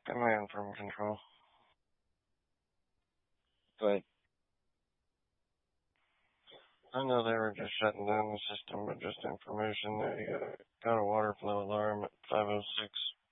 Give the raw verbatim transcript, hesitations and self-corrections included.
Command from control. But I know they were just shutting down the system, but just information, they uh, got a water flow alarm at five oh six